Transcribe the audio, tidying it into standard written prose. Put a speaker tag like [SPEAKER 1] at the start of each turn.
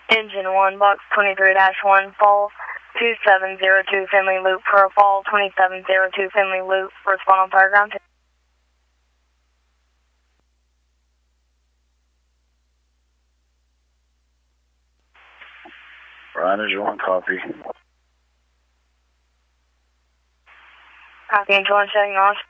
[SPEAKER 1] Engine 1, box 23-1, fall 2702 Finley Loop for a fall 2702 Finley Loop, respond on fire ground.
[SPEAKER 2] Ryan, Engine 1, copy.
[SPEAKER 1] Copy, Engine 1, shutting off.